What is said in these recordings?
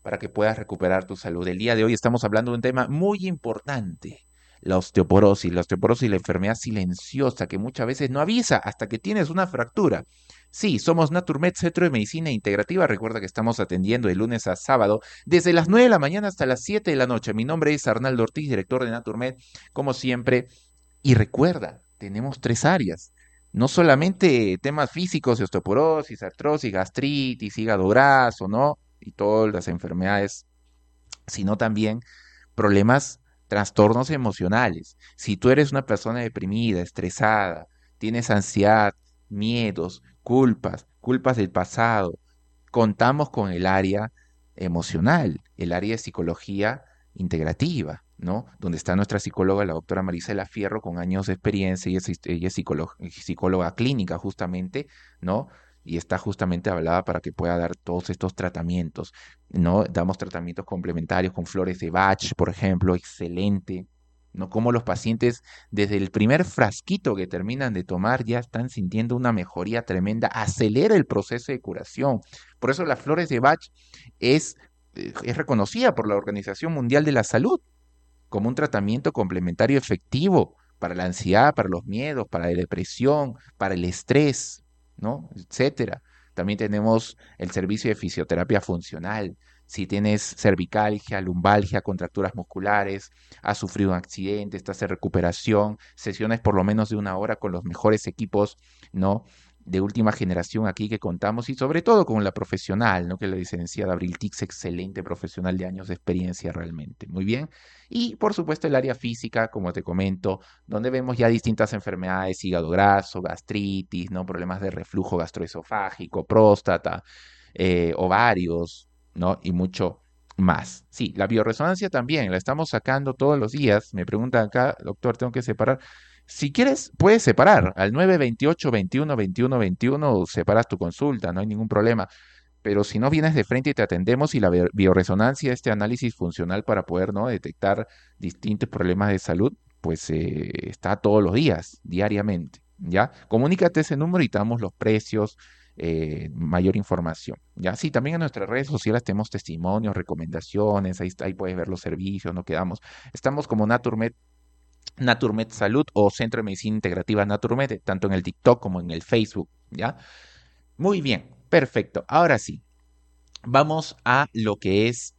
para que puedas recuperar tu salud. El día de hoy estamos hablando de un tema muy importante, la osteoporosis. La osteoporosis, la enfermedad silenciosa que muchas veces no avisa hasta que tienes una fractura. Sí, somos Naturmed, Centro de Medicina Integrativa. Recuerda que estamos atendiendo de lunes a sábado, desde las 9 de la mañana hasta las 7 de la noche. Mi nombre es Arnaldo Ortiz, director de Naturmed, como siempre. Y recuerda, tenemos tres áreas. No solamente temas físicos de osteoporosis, artrosis, gastritis, hígado graso, ¿no? Y todas las enfermedades, sino también problemas, trastornos emocionales. Si tú eres una persona deprimida, estresada, tienes ansiedad, miedos, culpas del pasado, contamos con el área emocional, el área de psicología integrativa, ¿no? Donde está nuestra psicóloga, la doctora Marisela Fierro, con años de experiencia, ella es psicóloga clínica justamente, ¿no? Y está justamente avalada para que pueda dar todos estos tratamientos, ¿no? Damos tratamientos complementarios con flores de Bach, por ejemplo, excelente, ¿no? Como los pacientes desde el primer frasquito que terminan de tomar ya están sintiendo una mejoría tremenda, acelera el proceso de curación. Por eso las flores de Bach es, es reconocida por la Organización Mundial de la Salud como un tratamiento complementario efectivo para la ansiedad, para los miedos, para la depresión, para el estrés, ¿no? Etcétera. También tenemos el servicio de fisioterapia funcional. Si tienes cervicalgia, lumbalgia, contracturas musculares, has sufrido un accidente, estás en recuperación, sesiones por lo menos de una hora con los mejores equipos, ¿no? De última generación aquí que contamos y sobre todo con la profesional, ¿no? Que es la licenciada Abril Tix, excelente profesional de años de experiencia realmente. Muy bien. Y por supuesto el área física, como te comento, donde vemos ya distintas enfermedades, hígado graso, gastritis, ¿no? Problemas de reflujo gastroesofágico, próstata, ovarios, ¿no? Y mucho más. Sí, la bioresonancia también, la estamos sacando todos los días. Me preguntan acá, doctor, tengo que separar. Si quieres, puedes separar al 928 21 21 21, separas tu consulta, no hay ningún problema. Pero si no vienes de frente y te atendemos y la bioresonancia, este análisis funcional para poder, ¿no? detectar distintos problemas de salud, pues está todos los días, diariamente, ¿ya? Comunícate ese número y te damos los precios, mayor información, ¿ya? Sí, también en nuestras redes sociales tenemos testimonios, recomendaciones, ahí puedes ver los servicios, no quedamos. Estamos como Naturmed, Naturmed Salud o Centro de Medicina Integrativa Naturmed, tanto en el TikTok como en el Facebook, ¿ya? Muy bien, perfecto. Ahora sí, vamos a lo que es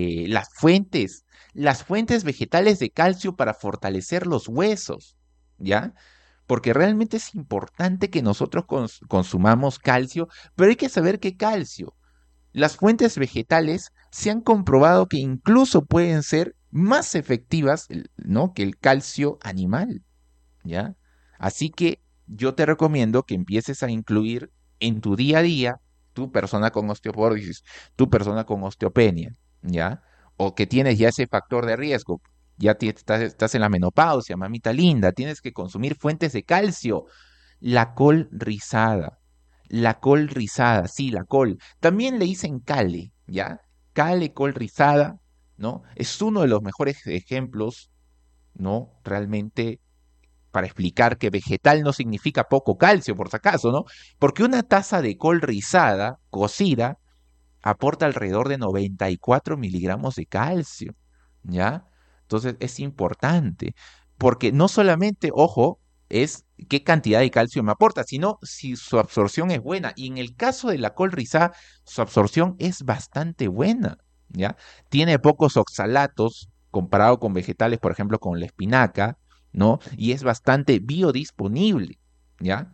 las fuentes vegetales de calcio para fortalecer los huesos, ¿ya? Porque realmente es importante que nosotros consumamos calcio, pero hay que saber qué calcio. Las fuentes vegetales se han comprobado que incluso pueden ser más efectivas, ¿no? que el calcio animal, ¿ya? Así que yo te recomiendo que empieces a incluir en tu día a día, tu persona con osteoporosis, tu persona con osteopenia, ¿ya? O que tienes ya ese factor de riesgo, ya estás en la menopausia, mamita linda, tienes que consumir fuentes de calcio. La col rizada, la col rizada, sí, la col. También le dicen cale, ¿ya? Cale, col rizada, ¿no? Es uno de los mejores ejemplos, ¿no? Realmente para explicar que vegetal no significa poco calcio, por si acaso, ¿no? Porque una taza de col rizada, cocida, aporta alrededor de 94 miligramos de calcio, ¿ya? Entonces es importante, porque no solamente, ojo, es qué cantidad de calcio me aporta, sino si su absorción es buena. Y en el caso de la col rizada, su absorción es bastante buena, ¿ya? Tiene pocos oxalatos comparado con vegetales, por ejemplo, con la espinaca, ¿no? Y es bastante biodisponible, ¿ya?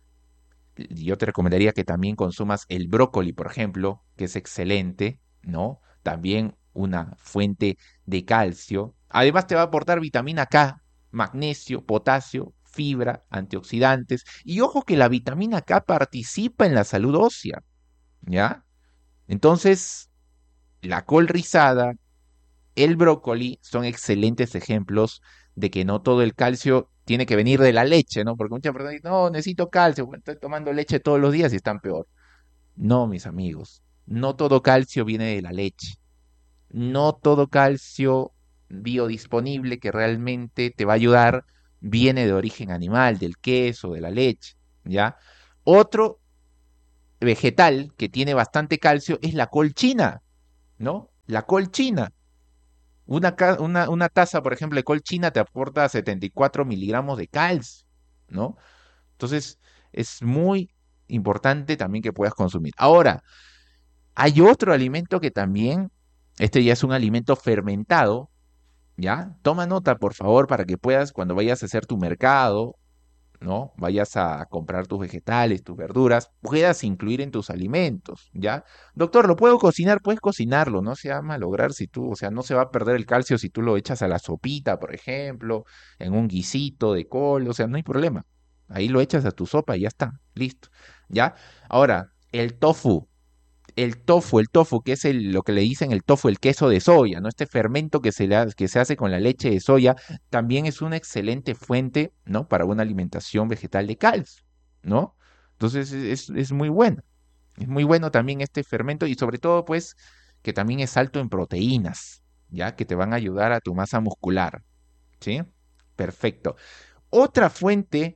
Yo te recomendaría que también consumas el brócoli, por ejemplo, que es excelente, ¿no? También una fuente de calcio. Además te va a aportar vitamina K, magnesio, potasio, fibra, antioxidantes. Y ojo que la vitamina K participa en la salud ósea, ¿ya? Entonces, la col rizada, el brócoli son excelentes ejemplos de que no todo el calcio tiene que venir de la leche, ¿no? Porque muchas personas dicen, no, necesito calcio, bueno, estoy tomando leche todos los días y están peor. No, mis amigos, no todo calcio viene de la leche. No todo calcio biodisponible que realmente te va a ayudar viene de origen animal, del queso, de la leche, ¿ya? Otro vegetal que tiene bastante calcio es la col china, ¿no? La col china. Una taza, por ejemplo, de col china te aporta 74 miligramos de calcio, ¿no? Entonces, es muy importante también que puedas consumir. Ahora, hay otro alimento que también, este ya es un alimento fermentado, ¿ya? Toma nota, por favor, para que puedas, cuando vayas a hacer tu mercado, ¿no? Vayas a comprar tus vegetales, tus verduras, puedas incluir en tus alimentos, ¿ya? Doctor, ¿lo puedo cocinar? Puedes cocinarlo, no se va a malograr si tú, o sea, no se va a perder el calcio si tú lo echas a la sopita, por ejemplo, en un guisito de col, o sea, no hay problema. Ahí lo echas a tu sopa y ya está, listo, ¿ya? Ahora, el tofu, que es lo que le dicen el tofu, el queso de soya, ¿no? Este fermento que se hace con la leche de soya, también es una excelente fuente, ¿no? Para una alimentación vegetal de calcio, ¿no? Entonces es muy bueno. Es muy bueno también este fermento y sobre todo, pues, que también es alto en proteínas, ¿ya? Que te van a ayudar a tu masa muscular, ¿sí? Perfecto. Otra fuente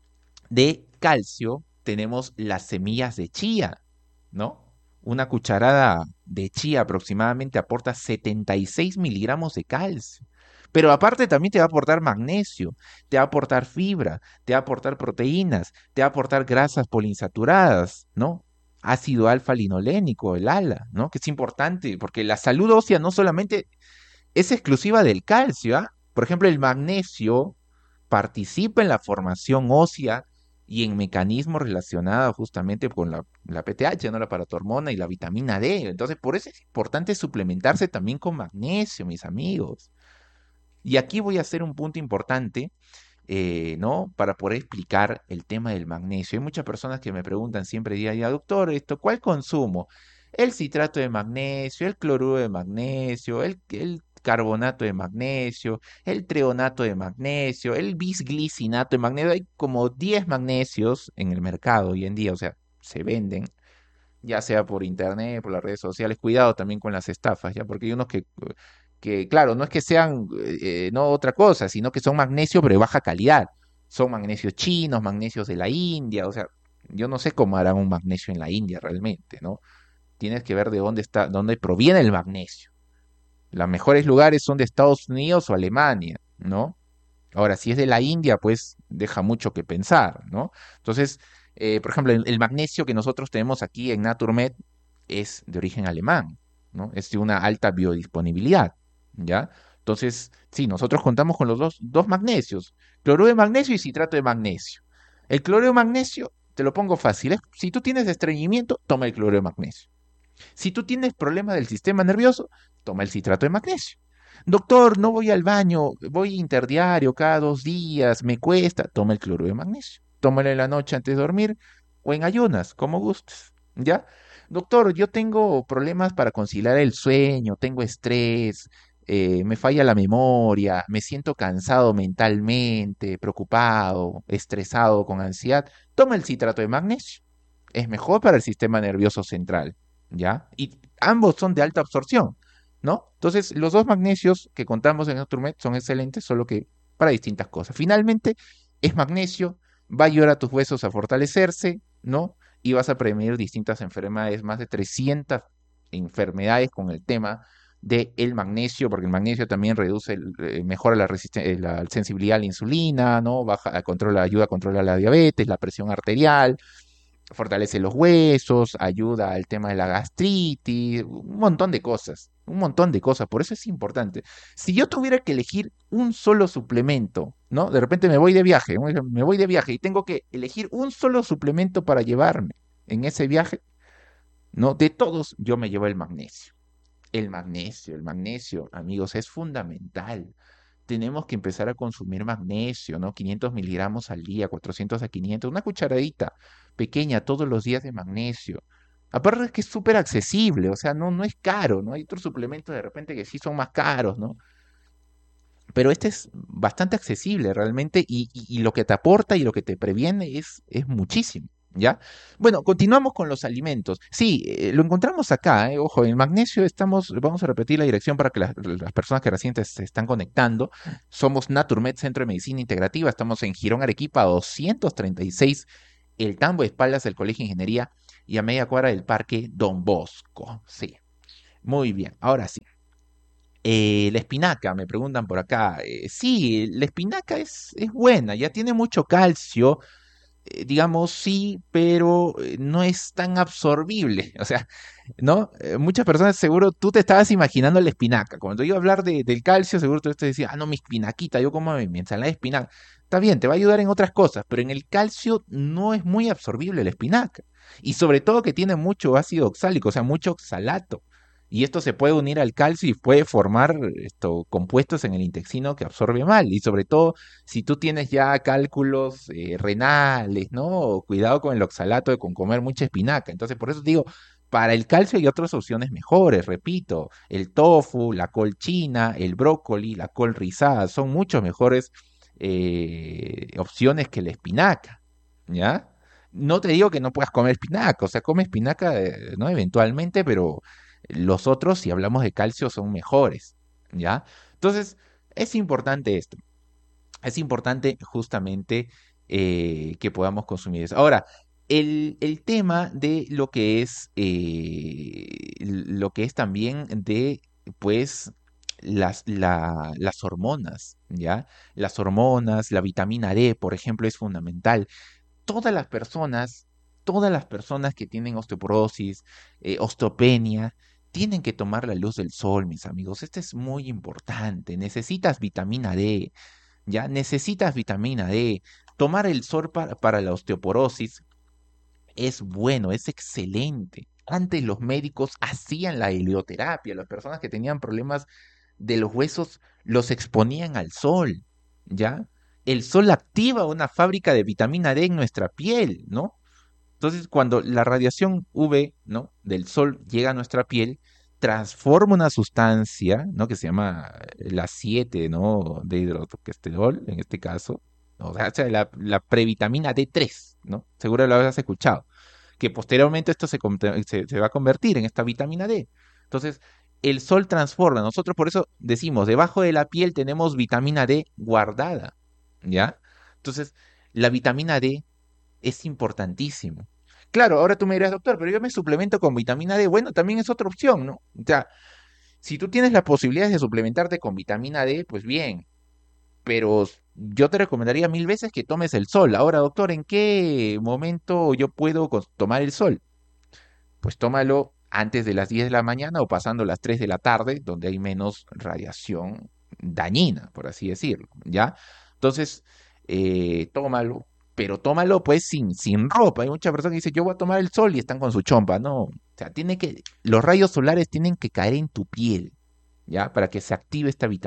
de calcio tenemos las semillas de chía, ¿no? Una cucharada de chía aproximadamente aporta 76 miligramos de calcio. Pero aparte también te va a aportar magnesio, te va a aportar fibra, te va a aportar proteínas, te va a aportar grasas poliinsaturadas, ¿no? Ácido alfa-linolénico, el ALA, ¿no? Que es importante porque la salud ósea no solamente es exclusiva del calcio, ¿ah? Por ejemplo, el magnesio participa en la formación ósea y en mecanismos relacionados justamente con la PTH, ¿no? La paratormona y la vitamina D. Entonces, por eso es importante suplementarse también con magnesio, mis amigos. Y aquí voy a hacer un punto importante, ¿no? Para poder explicar el tema del magnesio. Hay muchas personas que me preguntan siempre día a día, doctor, ¿cuál consumo? El citrato de magnesio, el cloruro de magnesio, el carbonato de magnesio, el treonato de magnesio, el bisglicinato de magnesio. Hay como 10 magnesios en el mercado hoy en día, o sea, se venden ya sea por internet, por las redes sociales. Cuidado también con las estafas, ¿ya? Porque hay unos que claro, no es que sean no otra cosa, sino que son magnesio pero de baja calidad. Son magnesios chinos, magnesios de la India, o sea, yo no sé cómo harán un magnesio en la India realmente, ¿no? Tienes que ver de dónde está, dónde proviene el magnesio. Los mejores lugares son de Estados Unidos o Alemania, ¿no? Ahora, si es de la India, pues deja mucho que pensar, ¿no? Entonces, por ejemplo, el magnesio que nosotros tenemos aquí en Naturmed es de origen alemán, ¿no? Es de una alta biodisponibilidad, ¿ya? Entonces, sí, nosotros contamos con los dos magnesios, cloruro de magnesio y citrato de magnesio. El cloruro de magnesio, te lo pongo fácil, si tú tienes estreñimiento, toma el cloruro de magnesio. Si tú tienes problemas del sistema nervioso, toma el citrato de magnesio. Doctor, no voy al baño, voy interdiario cada 2 días, me cuesta, toma el cloruro de magnesio. Tómalo en la noche antes de dormir o en ayunas, como gustes. ¿Ya? Doctor, yo tengo problemas para conciliar el sueño, tengo estrés, me falla la memoria, me siento cansado mentalmente, preocupado, estresado, con ansiedad. Toma el citrato de magnesio. Es mejor para el sistema nervioso central. ¿Ya? Y ambos son de alta absorción, ¿no? Entonces, los dos magnesios que contamos en Naturmed son excelentes, solo que para distintas cosas. Finalmente, es magnesio, va a ayudar a tus huesos a fortalecerse, ¿no? Y vas a prevenir distintas enfermedades, más de 300 enfermedades con el tema del magnesio, porque el magnesio también reduce, mejora la sensibilidad a la insulina, ¿no? Ayuda a controlar la diabetes, la presión arterial, fortalece los huesos, ayuda al tema de la gastritis, un montón de cosas, un montón de cosas. Por eso es importante. Si yo tuviera que elegir un solo suplemento, ¿no? De repente me voy de viaje y tengo que elegir un solo suplemento para llevarme en ese viaje, ¿no? De todos, yo me llevo el magnesio. El magnesio, amigos, es fundamental. Tenemos que empezar a consumir magnesio, ¿no? 500 miligramos al día, 400 a 500, una cucharadita pequeña todos los días de magnesio. Aparte es que es súper accesible, o sea, no es caro, ¿no? Hay otros suplementos de repente que sí son más caros, ¿no? Pero este es bastante accesible realmente y lo que te aporta y lo que te previene es muchísimo, ¿ya? Bueno, continuamos con los alimentos. Sí, lo encontramos acá, ojo, en magnesio vamos a repetir la dirección para que las personas que recién se están conectando. Somos Naturmed, Centro de Medicina Integrativa, estamos en Girón Arequipa 236, El Tambo, espaldas del Colegio de Ingeniería y a media cuadra del Parque Don Bosco, sí. Muy bien, ahora sí. La espinaca, me preguntan por acá. Sí, la espinaca es buena, ya tiene mucho calcio, digamos sí, pero no es tan absorbible. O sea, ¿no? Muchas personas seguro tú te estabas imaginando la espinaca. Cuando yo iba a hablar del calcio, seguro tú te decías, ah, no, mi espinaquita, yo como mi ensalada de espinaca. Está bien, te va a ayudar en otras cosas, pero en el calcio no es muy absorbible la espinaca. Y sobre todo que tiene mucho ácido oxálico, o sea, mucho oxalato. Y esto se puede unir al calcio y puede formar compuestos en el intestino que absorbe mal. Y sobre todo, si tú tienes ya cálculos renales, ¿no? Cuidado con el oxalato de con comer mucha espinaca. Entonces, por eso digo, para el calcio hay otras opciones mejores, repito, el tofu, la col china, el brócoli, la col rizada, son mucho mejores opciones que la espinaca, ¿ya? No te digo que no puedas comer espinaca, o sea, come espinaca, ¿no? Eventualmente, pero los otros, si hablamos de calcio, son mejores, ¿ya? Entonces, es importante esto. Es importante justamente que podamos consumir eso. Ahora, el tema de lo que es también de, pues, las hormonas, ¿ya? Las hormonas, la vitamina D, por ejemplo, es fundamental. Todas las personas, todas las personas que tienen osteoporosis, osteopenia, tienen que tomar la luz del sol, mis amigos. Esto es muy importante. Necesitas vitamina D, ¿ya? Necesitas vitamina D. Tomar el sol para la osteoporosis es bueno, es excelente. Antes los médicos hacían la helioterapia, las personas que tenían problemas de los huesos los exponían al sol, ¿ya? El sol activa una fábrica de vitamina D en nuestra piel, ¿no? Entonces, cuando la radiación UV, ¿no? del sol llega a nuestra piel, transforma una sustancia, ¿no? que se llama la 7, ¿no? de hidrotoquesterol, en este caso, o sea, la previtamina D3, ¿no? Seguro lo habrás escuchado, que posteriormente esto se va a convertir en esta vitamina D. Entonces, el sol transforma, nosotros por eso decimos, debajo de la piel tenemos vitamina D guardada, ¿ya? Entonces, la vitamina D es importantísimo. Claro, ahora tú me dirás, doctor, pero yo me suplemento con vitamina D. Bueno, también es otra opción, ¿no? O sea, si tú tienes la posibilidad de suplementarte con vitamina D, pues bien, pero yo te recomendaría mil veces que tomes el sol. Ahora, doctor, ¿en qué momento yo puedo tomar el sol? Pues tómalo antes de las 10 de la mañana o pasando las 3 de la tarde, donde hay menos radiación dañina, por así decirlo, ¿ya? Entonces, tómalo, pero tómalo pues sin ropa. Hay muchas personas que dicen, yo voy a tomar el sol y están con su chompa. No, o sea, los rayos solares tienen que caer en tu piel, ¿ya? Para que se active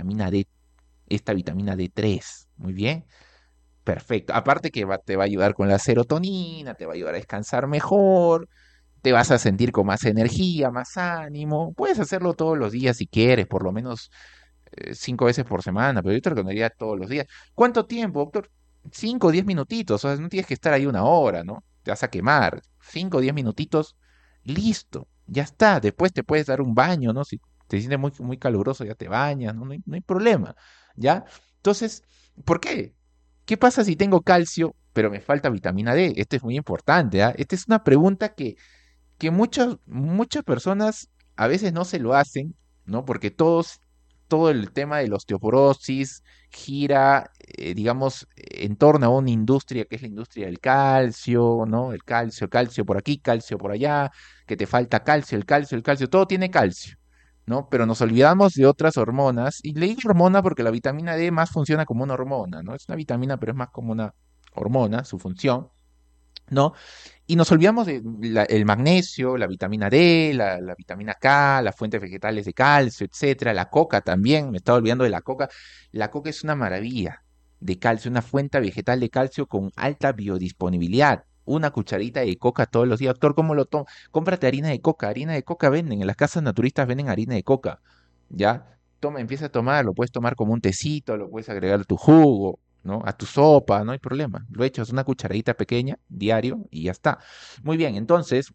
esta vitamina D3. Muy bien. Perfecto. Aparte que te va a ayudar con la serotonina, te va a ayudar a descansar mejor, te vas a sentir con más energía, más ánimo. Puedes hacerlo todos los días si quieres, por lo menos 5 veces por semana, pero yo te recomendaría todos los días. ¿Cuánto tiempo, doctor? 5 o 10 minutitos, o sea, no tienes que estar ahí una hora, ¿no? Te vas a quemar. 5 o 10 minutitos, listo, ya está. Después te puedes dar un baño, ¿no? Si te sientes muy caluroso, ya te bañas, ¿no? No hay problema, ¿ya? Entonces, ¿por qué? ¿Qué pasa si tengo calcio, pero me falta vitamina D? Esto es muy importante, ¿ah? Esta es una pregunta que muchas personas a veces no se lo hacen, ¿no? Porque todo el tema de la osteoporosis gira, digamos, en torno a una industria que es la industria del calcio, ¿no? El calcio, calcio por aquí, calcio por allá, que te falta calcio, el calcio, todo tiene calcio, ¿no? Pero nos olvidamos de otras hormonas, y le digo hormona porque la vitamina D más funciona como una hormona, ¿no? Es una vitamina, pero es más como una hormona, su función, ¿no? Y nos olvidamos el magnesio, la vitamina D, la vitamina K, las fuentes vegetales de calcio, etcétera, la coca también, me estaba olvidando de la coca. La coca es una maravilla de calcio, una fuente vegetal de calcio con alta biodisponibilidad. Una cucharita de coca todos los días. Doctor, ¿cómo lo tomo? Cómprate harina de coca. Harina de coca venden. En las casas naturistas venden harina de coca. ¿Ya? Toma, empieza a tomar. Lo puedes tomar como un tecito, lo puedes agregar a tu jugo, ¿no? A tu sopa, no hay problema. Lo echas una cucharadita pequeña diario y ya está. Muy bien, entonces,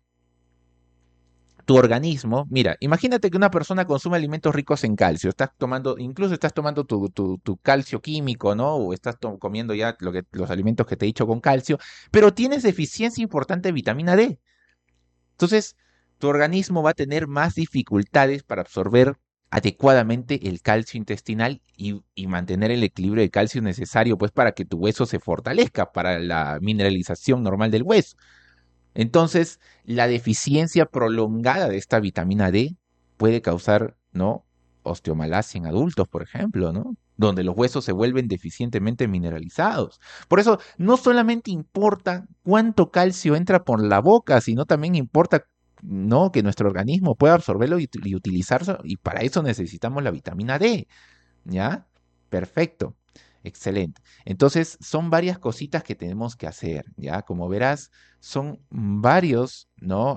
tu organismo, mira, imagínate que una persona consume alimentos ricos en calcio, estás tomando, incluso estás tomando tu calcio químico, ¿no? O estás comiendo ya los alimentos que te he dicho con calcio, pero tienes deficiencia importante de vitamina D. Entonces, tu organismo va a tener más dificultades para absorber adecuadamente el calcio intestinal y mantener el equilibrio de calcio necesario pues para que tu hueso se fortalezca, para la mineralización normal del hueso. Entonces, la deficiencia prolongada de esta vitamina D puede causar, ¿no? Osteomalacia en adultos, por ejemplo, ¿no? Donde los huesos se vuelven deficientemente mineralizados. Por eso, no solamente importa cuánto calcio entra por la boca, sino también importa, ¿no? Que nuestro organismo pueda absorberlo y utilizarlo, y para eso necesitamos la vitamina D. ¿Ya? Perfecto. Excelente. Entonces, son varias cositas que tenemos que hacer, ¿ya? Como verás, son varios, ¿no?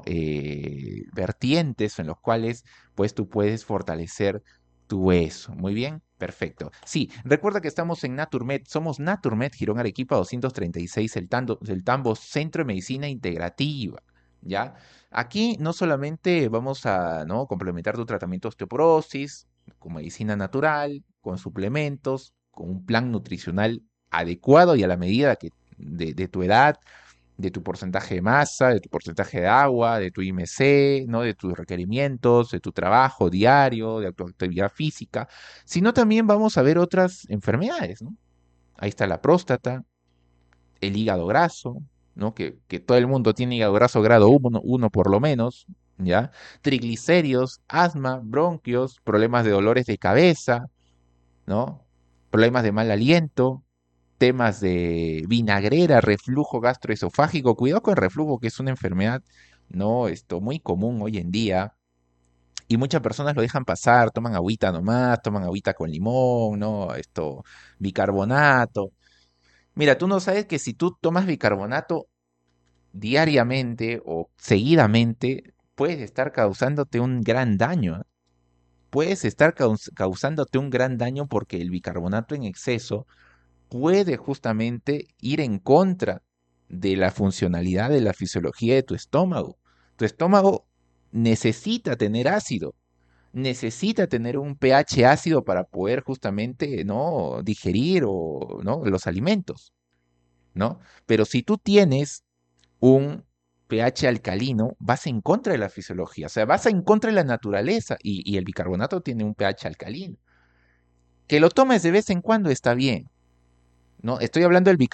Vertientes en los cuales, pues, tú puedes fortalecer tu hueso. Muy bien, perfecto. Sí, recuerda que estamos en Naturmed, somos Naturmed, Girón Arequipa 236, el Tambo, Centro de Medicina Integrativa, ¿ya? Aquí no solamente vamos a, ¿no? complementar tu tratamiento de osteoporosis, con medicina natural, con suplementos, con un plan nutricional adecuado y a la medida de tu edad, de tu porcentaje de masa, de tu porcentaje de agua, de tu IMC, ¿no? de tus requerimientos, de tu trabajo diario, de tu actividad física, sino también vamos a ver otras enfermedades, ¿no? Ahí está la próstata, el hígado graso, ¿no? Que todo el mundo tiene hígado graso grado uno por lo menos, ¿ya? Triglicéridos, asma, bronquios, problemas de dolores de cabeza, ¿no? Problemas de mal aliento, temas de vinagrera, reflujo gastroesofágico. Cuidado con el reflujo, que es una enfermedad, ¿no? Muy común hoy en día. Y muchas personas lo dejan pasar, toman agüita nomás, toman agüita con limón, ¿no? Bicarbonato. Mira, tú no sabes que si tú tomas bicarbonato diariamente o seguidamente, puedes estar causándote un gran daño. Puedes estar causándote un gran daño porque el bicarbonato en exceso puede justamente ir en contra de la funcionalidad de la fisiología de tu estómago. Tu estómago necesita tener ácido, necesita tener un pH ácido para poder justamente, ¿no? digerir o, ¿no? los alimentos, ¿no? Pero si tú tienes un pH alcalino, vas en contra de la fisiología, o sea, vas en contra de la naturaleza y el bicarbonato tiene un pH alcalino. Que lo tomes de vez en cuando está bien, ¿no? Estoy hablando del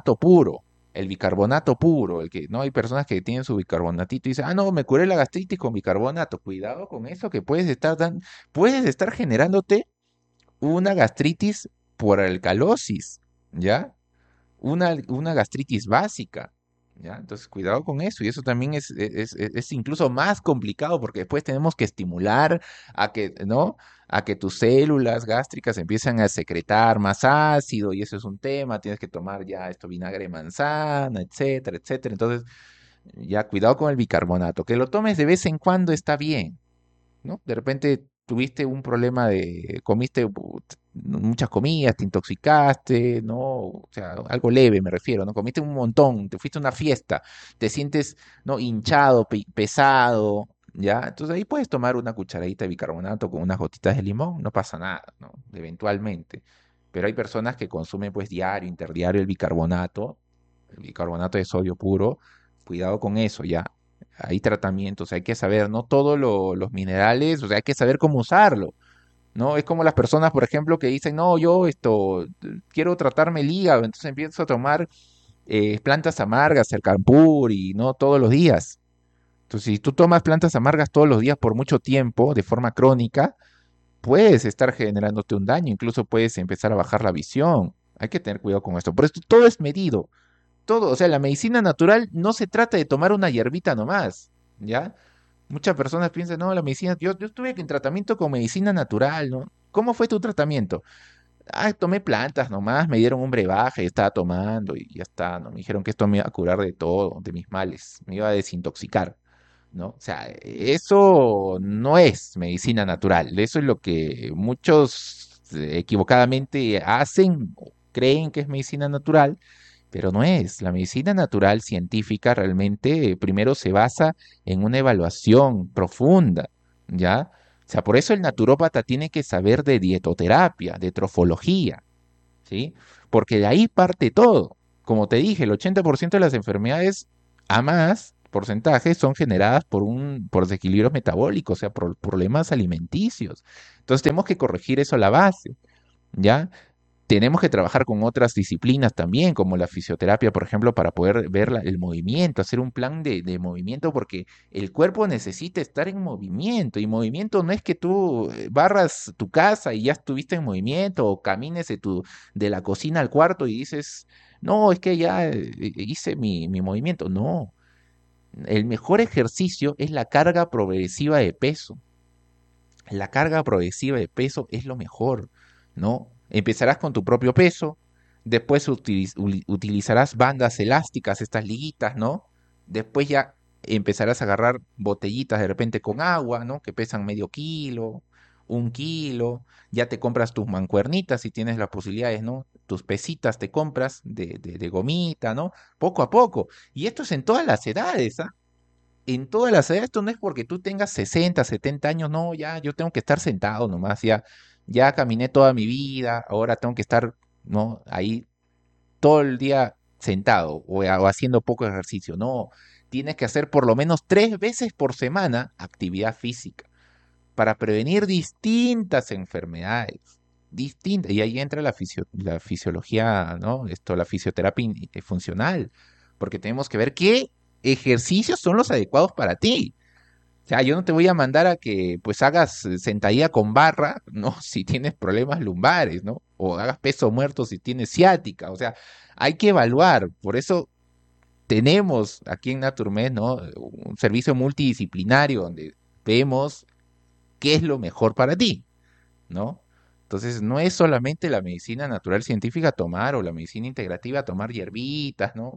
bicarbonato puro, el que no hay personas que tienen su bicarbonatito y dicen, no, me curé la gastritis con bicarbonato. Cuidado con eso que puedes estar generándote una gastritis por alcalosis, ¿ya? Una gastritis básica, ¿ya? Entonces, cuidado con eso. Y eso también es incluso más complicado porque después tenemos que estimular a que, ¿no? A que tus células gástricas empiezan a secretar más ácido y eso es un tema. Tienes que tomar ya vinagre de manzana, etcétera, etcétera. Entonces, ya cuidado con el bicarbonato. Que lo tomes de vez en cuando está bien, ¿no? De repente tuviste un problema comiste muchas comidas, te intoxicaste, ¿no? O sea, algo leve me refiero, ¿no? Comiste un montón, te fuiste a una fiesta, te sientes, ¿no? hinchado, pesado, ¿ya? Entonces ahí puedes tomar una cucharadita de bicarbonato con unas gotitas de limón, no pasa nada, ¿no? Eventualmente. Pero hay personas que consumen pues diario, interdiario el bicarbonato de sodio puro, cuidado con eso, ¿ya? Hay tratamientos, hay que saber, no todos los minerales, o sea, hay que saber cómo usarlo, ¿no? Es como las personas, por ejemplo, que dicen, no, yo quiero tratarme el hígado, entonces empiezo a tomar plantas amargas, el y no todos los días. Entonces, si tú tomas plantas amargas todos los días por mucho tiempo, de forma crónica, puedes estar generándote un daño, incluso puedes empezar a bajar la visión. Hay que tener cuidado con esto. Por esto todo es medido. Todo, o sea, la medicina natural no se trata de tomar una hierbita nomás, ¿ya? Muchas personas piensan, no, la medicina, yo estuve en tratamiento con medicina natural, ¿no? ¿Cómo fue tu tratamiento? Tomé plantas nomás, me dieron un brebaje, estaba tomando y ya está, ¿no? Me dijeron que esto me iba a curar de todo, de mis males, me iba a desintoxicar, ¿no? O sea, eso no es medicina natural, eso es lo que muchos equivocadamente hacen, o creen que es medicina natural, pero no es. La medicina natural científica realmente primero se basa en una evaluación profunda, ¿ya? O sea, por eso el naturópata tiene que saber de dietoterapia, de trofología, ¿sí? Porque de ahí parte todo. Como te dije, el 80% de las enfermedades, a más, porcentajes son generadas por desequilibrios metabólicos, o sea, por problemas alimenticios. Entonces tenemos que corregir eso a la base, ¿ya? Tenemos que trabajar con otras disciplinas también, como la fisioterapia, por ejemplo, para poder ver el movimiento, hacer un plan de movimiento, porque el cuerpo necesita estar en movimiento, y movimiento no es que tú barras tu casa y ya estuviste en movimiento, o camines de la cocina al cuarto y dices, no, es que ya hice mi movimiento. No, el mejor ejercicio es la carga progresiva de peso. La carga progresiva de peso es lo mejor, ¿no? Empezarás con tu propio peso, después utilizarás bandas elásticas, estas liguitas, ¿no? Después ya empezarás a agarrar botellitas de repente con agua, ¿no? Que pesan medio kilo, 1 kilo, ya te compras tus mancuernitas si tienes las posibilidades, ¿no? Tus pesitas te compras de gomita, ¿no? Poco a poco. Y esto es en todas las edades, ¿ah? En todas las edades, esto no es porque tú tengas 60, 70 años, no, ya yo tengo que estar sentado nomás, ya caminé toda mi vida, ahora tengo que estar, ¿no? Ahí todo el día sentado o haciendo poco ejercicio. No, tienes que hacer por lo menos 3 veces por semana actividad física para prevenir distintas enfermedades. Distintas. Y ahí entra la fisiología, ¿no? La fisioterapia funcional, porque tenemos que ver qué ejercicios son los adecuados para ti. O sea, yo no te voy a mandar a que pues hagas sentadilla con barra, ¿no? Si tienes problemas lumbares, ¿no? O hagas peso muerto si tienes ciática. O sea, hay que evaluar. Por eso tenemos aquí en Naturmed, ¿no? Un servicio multidisciplinario donde vemos qué es lo mejor para ti, ¿no? Entonces, no es solamente la medicina natural científica tomar o la medicina integrativa tomar hierbitas, ¿no?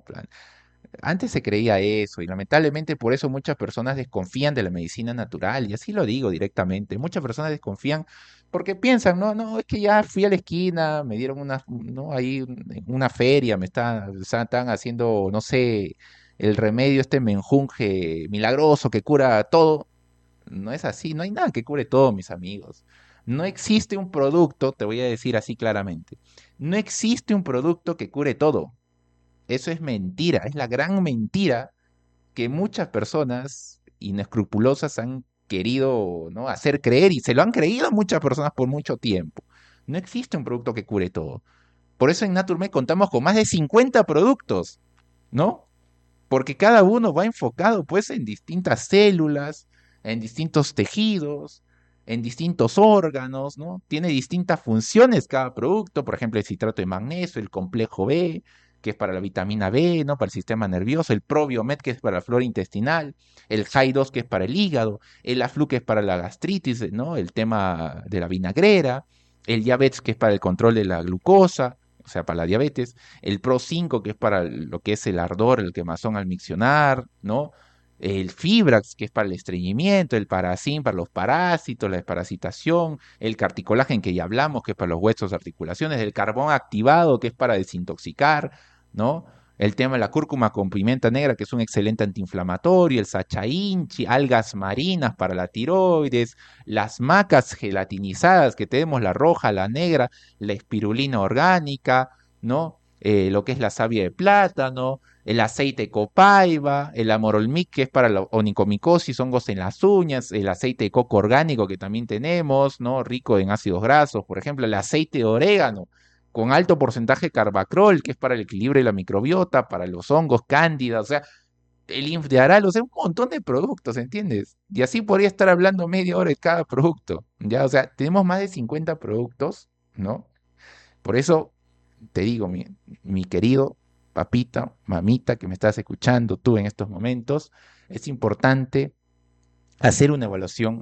Antes se creía eso y lamentablemente por eso muchas personas desconfían de la medicina natural y así lo digo directamente. Muchas personas desconfían porque piensan, no, no, es que ya fui a la esquina, me dieron una, no, ahí en una feria, están haciendo, no sé, el remedio este menjunje milagroso que cura todo. No es así, no hay nada que cure todo, mis amigos. No existe un producto, te voy a decir así claramente, no existe un producto que cure todo. Eso es mentira, es la gran mentira que muchas personas inescrupulosas han querido, ¿no? hacer creer y se lo han creído muchas personas por mucho tiempo. No existe un producto que cure todo. Por eso en Naturmed contamos con más de 50 productos, ¿no? Porque cada uno va enfocado pues en distintas células, en distintos tejidos, en distintos órganos, ¿no? Tiene distintas funciones cada producto, por ejemplo, el citrato de magnesio, el complejo B, que es para la vitamina B, ¿no? Para el sistema nervioso, el probiomed, que es para la flora intestinal, el Jai 2, que es para el hígado, el Aflu, que es para la gastritis, ¿no? El tema de la vinagrera, el Diabetes, que es para el control de la glucosa, o sea, para la diabetes, el Pro 5, que es para lo que es el ardor, el quemazón al miccionar, ¿no? El Fibrax, que es para el estreñimiento, el Paracin para los parásitos, la desparasitación, el Carticolagen, que ya hablamos, que es para los huesos, articulaciones, el carbón activado, que es para desintoxicar, ¿no? El tema de la cúrcuma con pimienta negra, que es un excelente antiinflamatorio, el sacha inchi, algas marinas para la tiroides, las macas gelatinizadas, que tenemos la roja, la negra, la espirulina orgánica, ¿no? Lo que es la savia de plátano, el aceite de copaiba, el amorolmic, que es para la onicomicosis, hongos en las uñas, el aceite de coco orgánico que también tenemos, ¿no? Rico en ácidos grasos, por ejemplo, el aceite de orégano con alto porcentaje de carbacrol, que es para el equilibrio de la microbiota, para los hongos, cándida, o sea, el Infdiaral, o sea, un montón de productos, ¿entiendes? Y así podría estar hablando media hora de cada producto, ¿ya? O sea, tenemos más de 50 productos, ¿no? Por eso te digo, mi querido papita, mamita, que me estás escuchando tú en estos momentos, es importante hacer una evaluación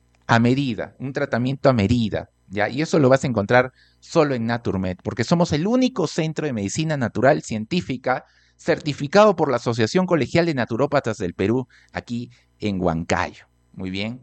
a medida, un tratamiento a medida, ¿ya? Y eso lo vas a encontrar solo en Naturmed, porque somos el único centro de medicina natural científica certificado por la Asociación Colegial de Naturópatas del Perú, aquí en Huancayo. Muy bien,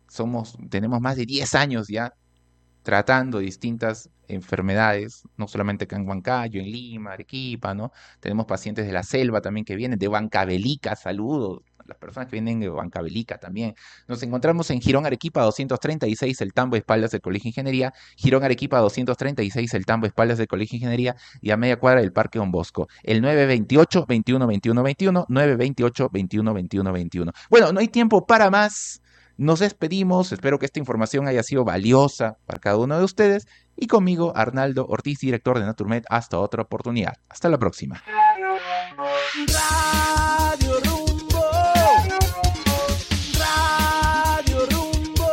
tenemos más de 10 años ya tratando distintas enfermedades, no solamente acá en Huancayo, en Lima, Arequipa, ¿no? Tenemos pacientes de la selva también que vienen, de Huancavelica, saludos, las personas que vienen de Huancavelica también. Nos encontramos en Girón Arequipa 236, El Tambo, espaldas del Colegio de Ingeniería. Girón Arequipa 236, El Tambo, espaldas del Colegio de Ingeniería. Y a media cuadra del Parque Don Bosco. El 928-21-21-21, 928-21-21-21. Bueno, no hay tiempo para más. Nos despedimos, espero que esta información haya sido valiosa para cada uno de ustedes y conmigo Arnaldo Ortiz, director de Naturmed, hasta otra oportunidad. Hasta la próxima. Radio Rumbo, Radio Rumbo.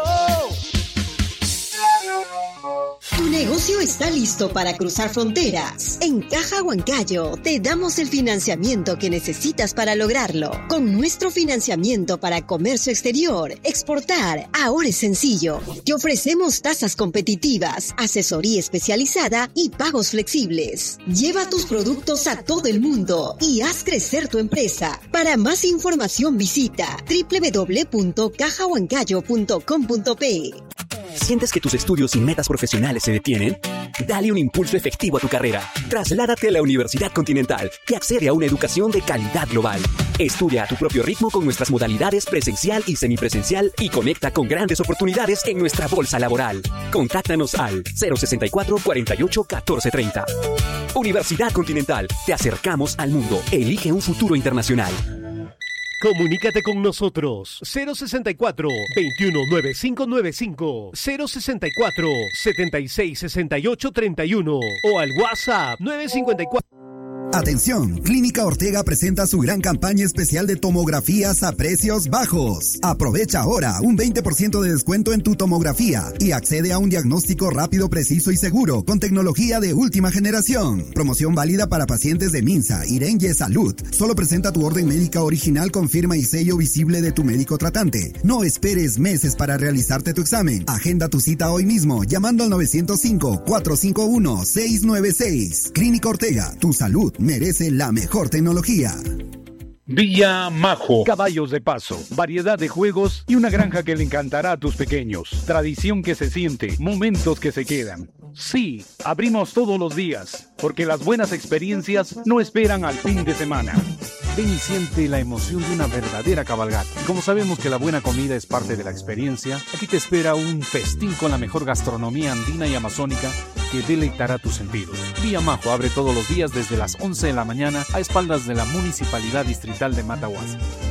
Tu negocio está listo para cruzar fronteras. En Caja Huancayo te damos el financiamiento que necesitas para lograrlo. Con nuestro financiamiento para comercio exterior, exportar, ahora es sencillo. Te ofrecemos tasas competitivas, asesoría especializada y pagos flexibles. Lleva tus productos a todo el mundo y haz crecer tu empresa. Para más información visita www.cajahuancayo.com.pe. ¿Sientes que tus estudios y metas profesionales se detienen? Dale un impulso efectivo a tu carrera. Trasládate a la Universidad Continental y accede a una educación de calidad global. Estudia a tu propio ritmo con nuestras modalidades presencial y semipresencial y conecta con grandes oportunidades en nuestra bolsa laboral. Contáctanos al 064 48 14 30. Universidad Continental. Te acercamos al mundo. Elige un futuro internacional. Comunícate con nosotros 064-219595, 064-766831 o al WhatsApp 954. Atención, Clínica Ortega presenta su gran campaña especial de tomografías a precios bajos. Aprovecha ahora un 20% de descuento en tu tomografía y accede a un diagnóstico rápido, preciso y seguro con tecnología de última generación. Promoción válida para pacientes de Minsa, Irenye Salud. Solo presenta tu orden médica original con firma y sello visible de tu médico tratante. No esperes meses para realizarte tu examen. Agenda tu cita hoy mismo llamando al 905-451-696. Clínica Ortega, tu salud merece la mejor tecnología. Villa Majo. Caballos de paso, variedad de juegos y una granja que le encantará a tus pequeños. Tradición que se siente, momentos que se quedan. Sí, abrimos todos los días, porque las buenas experiencias no esperan al fin de semana. Ven y siente la emoción de una verdadera cabalgata. Como sabemos que la buena comida es parte de la experiencia, aquí te espera un festín con la mejor gastronomía andina y amazónica que deleitará tus sentidos. Villa Majo abre todos los días desde las 11 de la mañana a espaldas de la Municipalidad Distrital de Matahuasi.